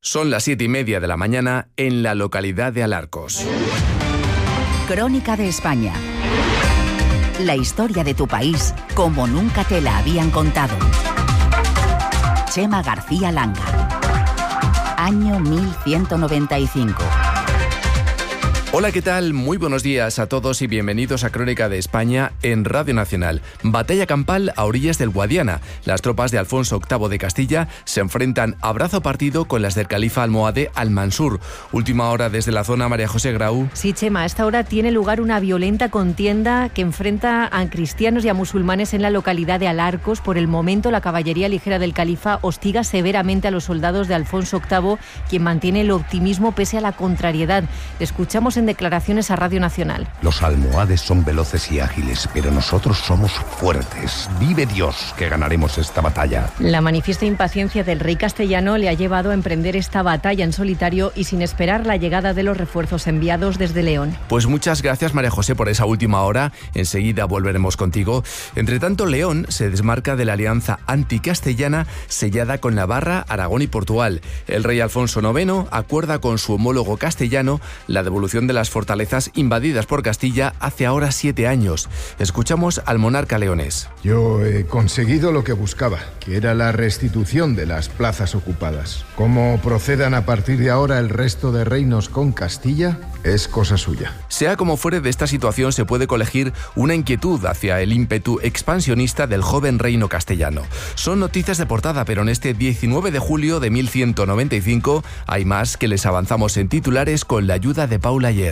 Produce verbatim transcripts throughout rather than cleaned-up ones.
Son las siete y media de la mañana en la localidad de Alarcos. Crónica de España. La historia de tu país como nunca te la habían contado. Chema García Langa. Año mil ciento noventa y cinco. Hola, ¿qué tal? Muy buenos días a todos y bienvenidos a Crónica de España en Radio Nacional. Batalla campal a orillas del Guadiana. Las tropas de Alfonso octavo de Castilla se enfrentan a brazo partido con las del califa almohade Al-Mansur. Última hora desde la zona, María José Grau. Sí, Chema, a esta hora tiene lugar una violenta contienda que enfrenta a cristianos y a musulmanes en la localidad de Alarcos. Por el momento, la caballería ligera del califa hostiga severamente a los soldados de Alfonso octavo, quien mantiene el optimismo pese a la contrariedad. Escuchamos en declaraciones a Radio Nacional. Los almohades son veloces y ágiles, pero nosotros somos fuertes. Vive Dios que ganaremos esta batalla. La manifiesta impaciencia del rey castellano le ha llevado a emprender esta batalla en solitario y sin esperar la llegada de los refuerzos enviados desde León. Pues muchas gracias, María José, por esa última hora. Enseguida volveremos contigo. Entre tanto, León se desmarca de la alianza anticastellana sellada con Navarra, Aragón y Portugal. El rey Alfonso noveno acuerda con su homólogo castellano la devolución de las fortalezas invadidas por Castilla hace ahora siete años. Escuchamos al monarca leonés. Yo he conseguido lo que buscaba, que era la restitución de las plazas ocupadas. Cómo procedan a partir de ahora el resto de reinos con Castilla es cosa suya. Sea como fuere, de esta situación se puede colegir una inquietud hacia el ímpetu expansionista del joven reino castellano. Son noticias de portada, pero en este diecinueve de julio de mil ciento noventa y cinco hay más que les avanzamos en titulares con la ayuda de Paula Ayer.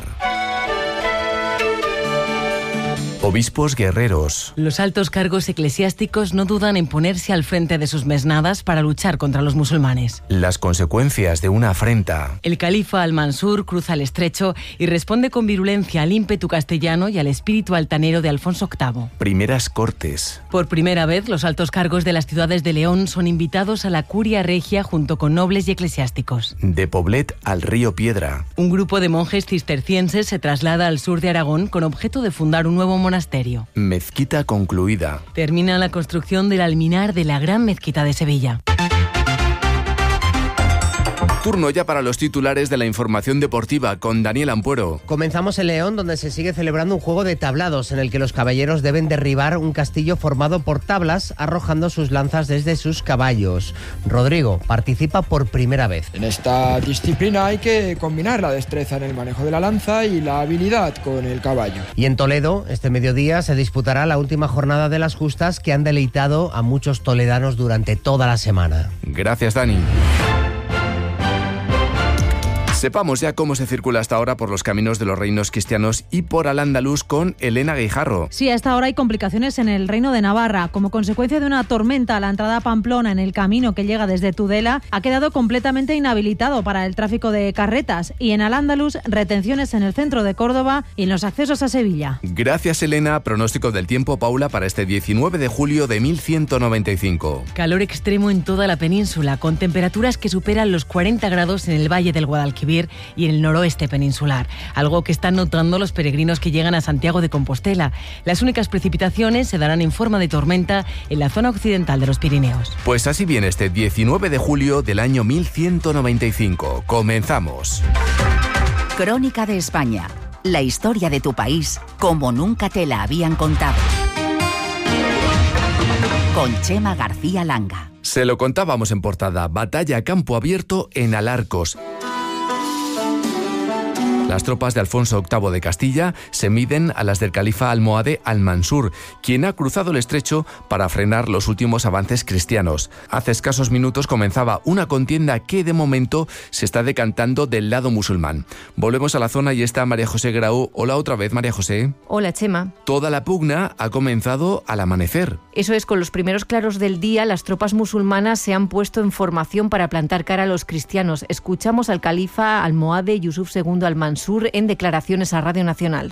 Obispos guerreros. Los altos cargos eclesiásticos no dudan en ponerse al frente de sus mesnadas para luchar contra los musulmanes. Las consecuencias de una afrenta. El califa Al-Mansur cruza el estrecho y responde con virulencia al ímpetu castellano y al espíritu altanero de Alfonso octavo. Primeras cortes. Por primera vez, los altos cargos de las ciudades de León son invitados a la curia regia junto con nobles y eclesiásticos. De Poblet al río Piedra. Un grupo de monjes cistercienses se traslada al sur de Aragón con objeto de fundar un nuevo monasterio. Monasterio. Mezquita concluida. Termina la construcción del alminar de la Gran Mezquita de Sevilla. Turno ya para los titulares de la información deportiva con Daniel Ampuero. Comenzamos en León, donde se sigue celebrando un juego de tablados en el que los caballeros deben derribar un castillo formado por tablas arrojando sus lanzas desde sus caballos. Rodrigo participa por primera vez. En esta disciplina hay que combinar la destreza en el manejo de la lanza y la habilidad con el caballo. Y en Toledo, este mediodía, se disputará la última jornada de las justas que han deleitado a muchos toledanos durante toda la semana. Gracias, Dani. Sepamos ya cómo se circula hasta ahora por los caminos de los reinos cristianos y por Al-Ándalus con Elena Guijarro. Sí, hasta ahora hay complicaciones en el Reino de Navarra. Como consecuencia de una tormenta, la entrada a Pamplona en el camino que llega desde Tudela ha quedado completamente inhabilitado para el tráfico de carretas. Y en Al-Ándalus, retenciones en el centro de Córdoba y en los accesos a Sevilla. Gracias, Elena. Pronóstico del tiempo, Paula, para este diecinueve de julio de mil ciento noventa y cinco. Calor extremo en toda la península, con temperaturas que superan los cuarenta grados en el Valle del Guadalquivir y en el noroeste peninsular, algo que están notando los peregrinos que llegan a Santiago de Compostela. Las únicas precipitaciones se darán en forma de tormenta en la zona occidental de los Pirineos. Pues así viene este diecinueve de julio del año mil ciento noventa y cinco. Comenzamos. Crónica de España. La historia de tu país como nunca te la habían contado. Con Chema García Langa. Se lo contábamos en portada. Batalla a campo abierto en Alarcos. Las tropas de Alfonso octavo de Castilla se miden a las del califa almohade Al-Mansur, quien ha cruzado el estrecho para frenar los últimos avances cristianos. Hace escasos minutos comenzaba una contienda que de momento se está decantando del lado musulmán. Volvemos a la zona y está María José Grau. Hola otra vez, María José. Hola, Chema. Toda la pugna ha comenzado al amanecer. Eso es, con los primeros claros del día, las tropas musulmanas se han puesto en formación para plantar cara a los cristianos. Escuchamos al califa almohade Yusuf segundo Al-Mansur al-Mansur en declaraciones a Radio Nacional.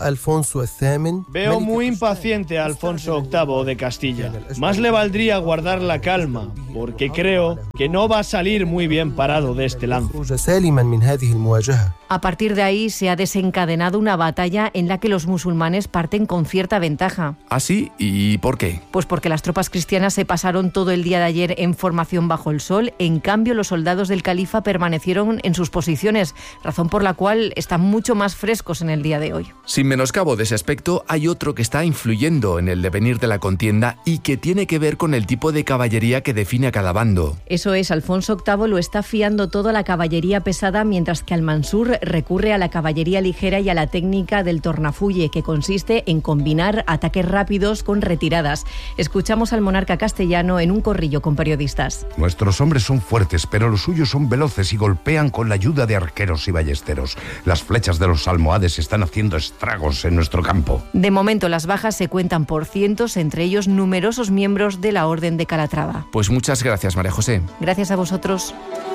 Veo muy impaciente a Alfonso octavo de Castilla. Más le valdría guardar la calma, porque creo que no va a salir muy bien parado de este lance. A partir de ahí se ha desencadenado una batalla en la que los musulmanes parten con cierta ventaja. ¿Ah, sí? ¿Y por qué? Pues porque las tropas cristianas se pasaron todo el día de ayer en formación bajo el sol. En cambio, los soldados del califa permanecieron en sus posiciones, razón por la cual están mucho más frescos en el día de hoy. Sin menoscabo de ese aspecto, hay otro que está influyendo en el devenir de la contienda y que tiene que ver con el tipo de caballería que define a cada bando. Eso es, Alfonso octavo lo está fiando todo a la caballería pesada, mientras que al-Mansur recurre a la caballería ligera y a la técnica del tornafulle, que consiste en combinar ataques rápidos con retiradas. Escuchamos al monarca castellano en un corrillo con periodistas. Nuestros hombres son fuertes, pero los suyos son veloces y golpean con la ayuda de arqueros y ballesteros. Las flechas de los almohades están haciendo estragos en nuestro campo. De momento las bajas se cuentan por cientos, entre ellos numerosos miembros de la Orden de Calatrava. Pues muchas gracias, María José. Gracias a vosotros.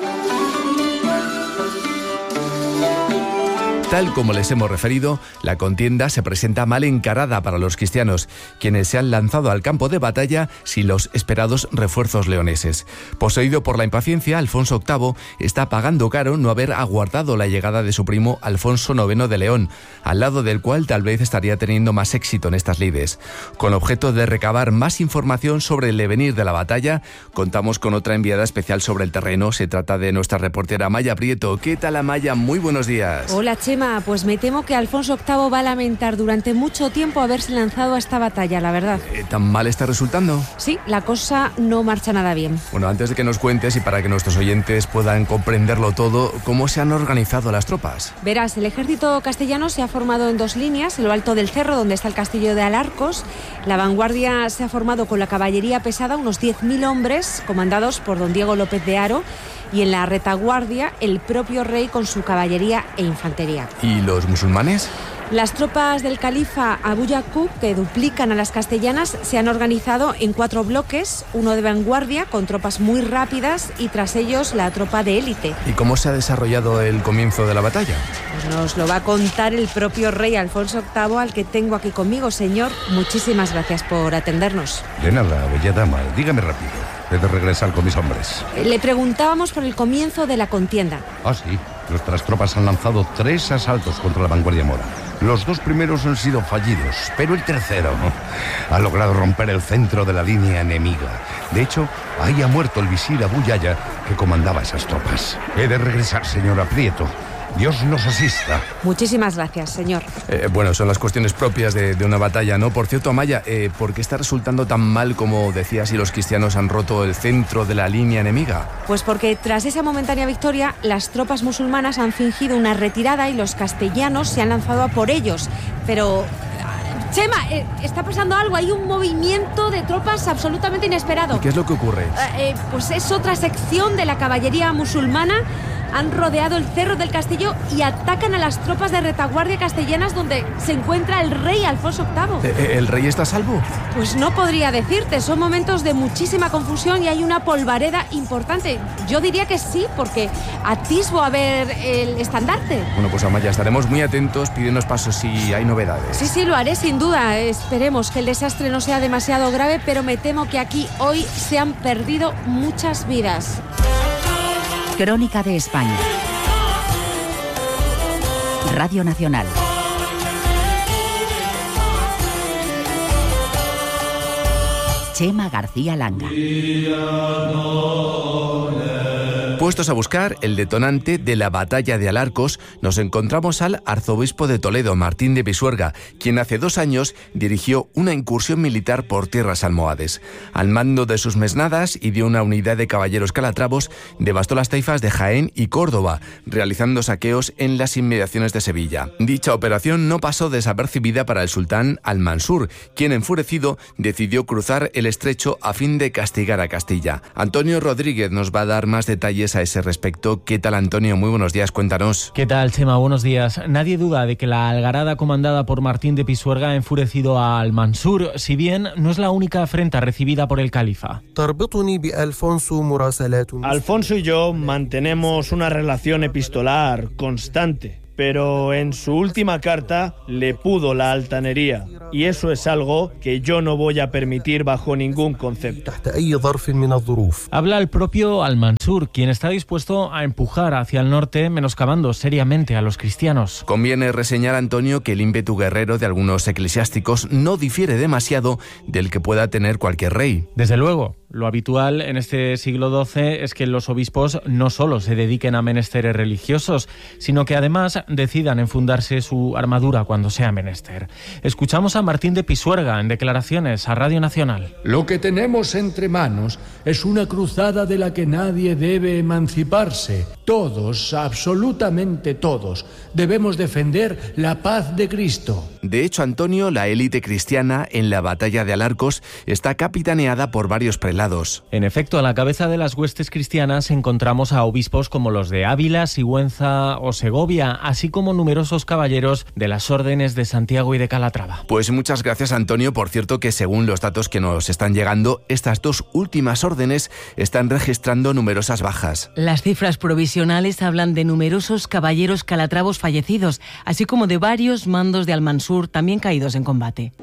Tal como les hemos referido, la contienda se presenta mal encarada para los cristianos, quienes se han lanzado al campo de batalla sin los esperados refuerzos leoneses. Poseído por la impaciencia, Alfonso octavo está pagando caro no haber aguardado la llegada de su primo Alfonso noveno de León, al lado del cual tal vez estaría teniendo más éxito en estas lides. Con objeto de recabar más información sobre el devenir de la batalla, contamos con otra enviada especial sobre el terreno. Se trata de nuestra reportera Amaya Prieto. ¿Qué tal, Amaya? Muy buenos días. Hola, Chema. Pues me temo que Alfonso octavo va a lamentar durante mucho tiempo haberse lanzado a esta batalla, la verdad. ¿Tan mal está resultando? Sí, la cosa no marcha nada bien. Bueno, antes de que nos cuentes y para que nuestros oyentes puedan comprenderlo todo, ¿cómo se han organizado las tropas? Verás, el ejército castellano se ha formado en dos líneas, en lo alto del cerro, donde está el castillo de Alarcos. La vanguardia se ha formado con la caballería pesada, unos diez mil hombres, comandados por don Diego López de Haro, y en la retaguardia el propio rey con su caballería e infantería. ¿Y los musulmanes? Las tropas del califa Abu Yaqub, que duplican a las castellanas, se han organizado en cuatro bloques, uno de vanguardia con tropas muy rápidas y tras ellos la tropa de élite. ¿Y cómo se ha desarrollado el comienzo de la batalla? Pues nos lo va a contar el propio rey Alfonso octavo, al que tengo aquí conmigo. Señor, muchísimas gracias por atendernos. De nada, bella dama, dígame rápido. He de regresar con mis hombres. Le preguntábamos por el comienzo de la contienda. Ah, sí. Nuestras tropas han lanzado tres asaltos contra la vanguardia mora. Los dos primeros han sido fallidos, pero el tercero ha logrado romper el centro de la línea enemiga. De hecho, ahí ha muerto el visir Abu Yaya, que comandaba esas tropas. He de regresar, señora Prieto. Dios nos asista. Muchísimas gracias, señor. Eh, bueno, son las cuestiones propias de, de una batalla, ¿no? Por cierto, Amaya, eh, ¿por qué está resultando tan mal, como decías, si los cristianos han roto el centro de la línea enemiga? Pues porque tras esa momentánea victoria, las tropas musulmanas han fingido una retirada y los castellanos se han lanzado a por ellos. Pero... Chema, eh, está pasando algo, hay un movimiento de tropas absolutamente inesperado. ¿Y qué es lo que ocurre? Eh, eh, pues es otra sección de la caballería musulmana. Han rodeado el cerro del castillo y atacan a las tropas de retaguardia castellanas, donde se encuentra el rey Alfonso octavo. ¿El rey está a salvo? Pues no podría decirte, son momentos de muchísima confusión y hay una polvareda importante. Yo diría que sí, porque atisbo a ver el estandarte. Bueno, pues Amaya, estaremos muy atentos, pídenos pasos si hay novedades. Sí, sí, lo haré sin duda. Esperemos que el desastre no sea demasiado grave, pero me temo que aquí hoy se han perdido muchas vidas. Crónica de España. Radio Nacional. Chema García Langa. Puestos a buscar el detonante de la batalla de Alarcos, nos encontramos al arzobispo de Toledo, Martín de Pisuerga, quien hace dos años dirigió una incursión militar por tierras almohades. Al mando de sus mesnadas y de una unidad de caballeros calatravos, devastó las taifas de Jaén y Córdoba, realizando saqueos en las inmediaciones de Sevilla. Dicha operación no pasó desapercibida para el sultán al-Mansur, quien, enfurecido, decidió cruzar el estrecho a fin de castigar a Castilla. Antonio Rodríguez nos va a dar más detalles a ese respecto. ¿Qué tal, Antonio? Muy buenos días, cuéntanos. ¿Qué tal, Chema? Buenos días. Nadie duda de que la algarada comandada por Martín de Pisuerga ha enfurecido a al-Mansur, si bien no es la única afrenta recibida por el califa. Alfonso y yo mantenemos una relación epistolar constante. pero en su última carta le pudo la altanería, y eso es algo que yo no voy a permitir bajo ningún concepto. Habla el propio Al-Mansur, quien está dispuesto a empujar hacia el norte, menoscabando seriamente a los cristianos. Conviene reseñar, Antonio, que el ímpetu guerrero de algunos eclesiásticos no difiere demasiado del que pueda tener cualquier rey. Desde luego. Lo habitual en este siglo doce es que los obispos no solo se dediquen a menesteres religiosos, sino que además decidan enfundarse su armadura cuando sea menester. Escuchamos a Martín de Pisuerga en declaraciones a Radio Nacional. Lo que tenemos entre manos es una cruzada de la que nadie debe emanciparse. Todos, absolutamente todos, debemos defender la paz de Cristo. De hecho, Antonio, la élite cristiana en la batalla de Alarcos está capitaneada por varios prelados. En efecto, a la cabeza de las huestes cristianas encontramos a obispos como los de Ávila, Sigüenza o Segovia, así como numerosos caballeros de las órdenes de Santiago y de Calatrava. Pues muchas gracias, Antonio. Por cierto, que según los datos que nos están llegando, estas dos últimas órdenes están registrando numerosas bajas. Las cifras provisionales hablan de numerosos caballeros calatravos fallecidos, así como de varios mandos de Al-Mansur también caídos en combate.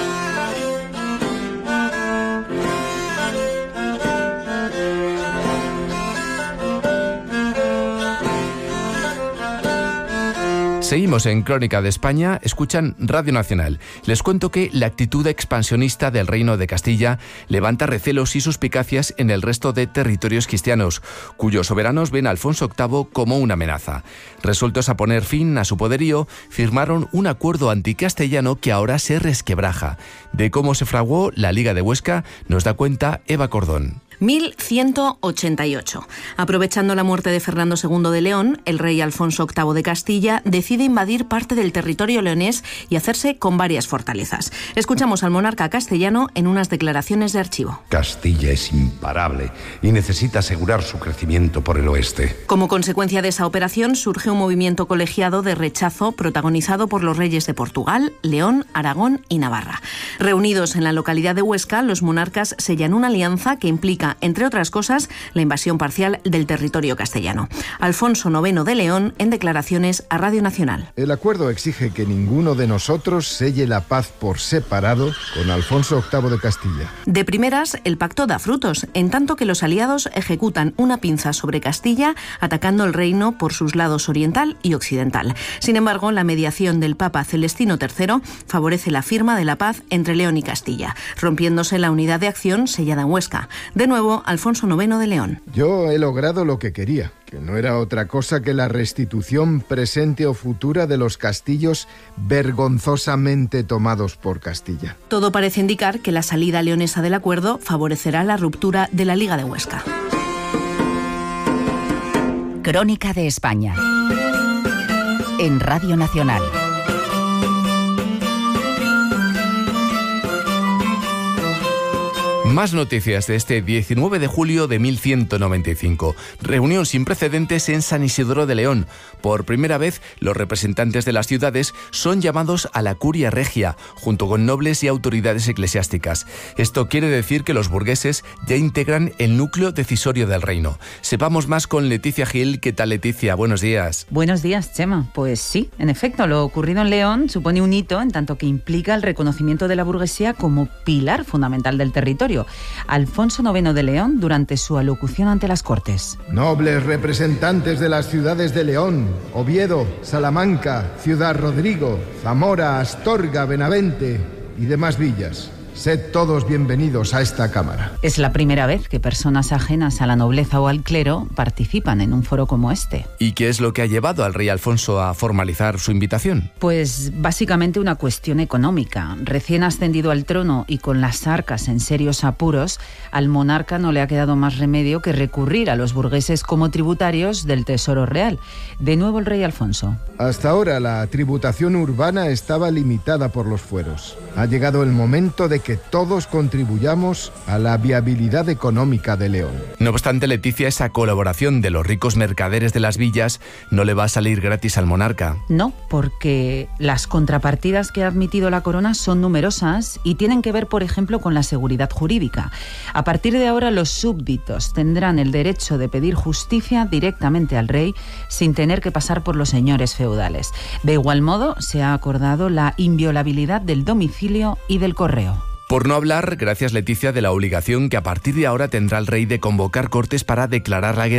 Seguimos en Crónica de España, escuchan Radio Nacional. Les cuento que la actitud expansionista del Reino de Castilla levanta recelos y suspicacias en el resto de territorios cristianos, cuyos soberanos ven a Alfonso octavo como una amenaza. Resueltos a poner fin a su poderío, firmaron un acuerdo anticastellano que ahora se resquebraja. De cómo se fraguó la Liga de Huesca nos da cuenta Eva Cordón. mil ciento ochenta y ocho. Aprovechando la muerte de Fernando segundo de León, el rey Alfonso octavo de Castilla decide invadir parte del territorio leonés y hacerse con varias fortalezas. Escuchamos al monarca castellano en unas declaraciones de archivo. Castilla es imparable y necesita asegurar su crecimiento por el oeste. Como consecuencia de esa operación surge un movimiento colegiado de rechazo protagonizado por los reyes de Portugal, León, Aragón y Navarra. Reunidos en la localidad de Huesca, los monarcas sellan una alianza que implica, entre otras cosas, la invasión parcial del territorio castellano. Alfonso noveno de León en declaraciones a Radio Nacional. El acuerdo exige que ninguno de nosotros selle la paz por separado con Alfonso octavo de Castilla. De primeras, el pacto da frutos, en tanto que los aliados ejecutan una pinza sobre Castilla, atacando el reino por sus lados oriental y occidental. Sin embargo, la mediación del Papa Celestino tercero favorece la firma de la paz entre León y Castilla, rompiéndose la unidad de acción sellada en Huesca. De nuevo, Alfonso noveno de León. Yo he logrado lo que quería, que no era otra cosa que la restitución presente o futura de los castillos vergonzosamente tomados por Castilla. Todo parece indicar que la salida leonesa del acuerdo favorecerá la ruptura de la Liga de Huesca. Crónica de España en Radio Nacional. Más noticias de este diecinueve de julio de mil ciento noventa y cinco. Reunión sin precedentes en San Isidro de León. Por primera vez, los representantes de las ciudades son llamados a la curia regia, junto con nobles y autoridades eclesiásticas. Esto quiere decir que los burgueses ya integran el núcleo decisorio del reino. Sepamos más con Leticia Gil. ¿Qué tal, Leticia? Buenos días. Buenos días, Chema. Pues sí, en efecto, lo ocurrido en León supone un hito en tanto que implica el reconocimiento de la burguesía como pilar fundamental del territorio. Alfonso noveno de León durante su alocución ante las Cortes. Nobles representantes de las ciudades de León, Oviedo, Salamanca, Ciudad Rodrigo, Zamora, Astorga, Benavente y demás villas. Sed todos bienvenidos a esta Cámara. Es la primera vez que personas ajenas a la nobleza o al clero participan en un foro como este. ¿Y qué es lo que ha llevado al rey Alfonso a formalizar su invitación? Pues básicamente una cuestión económica. Recién ascendido al trono y con las arcas en serios apuros, al monarca no le ha quedado más remedio que recurrir a los burgueses como tributarios del Tesoro Real. De nuevo el rey Alfonso. Hasta ahora la tributación urbana estaba limitada por los fueros. Ha llegado el momento de que todos contribuyamos a la viabilidad económica de León. No obstante, Leticia, esa colaboración de los ricos mercaderes de las villas no le va a salir gratis al monarca. No, porque las contrapartidas que ha admitido la corona son numerosas y tienen que ver, por ejemplo, con la seguridad jurídica. A partir de ahora, los súbditos tendrán el derecho de pedir justicia directamente al rey sin tener que pasar por los señores feudales. De igual modo, se ha acordado la inviolabilidad del domicilio y del correo. Por no hablar, gracias Leticia, de la obligación que a partir de ahora tendrá el rey de convocar cortes para declarar la guerra